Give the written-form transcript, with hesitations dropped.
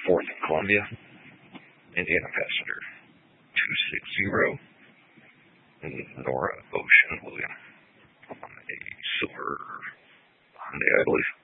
4th and Columbia, Indiana passenger 260, and Nora Ocean William on a silver Hyundai, I believe.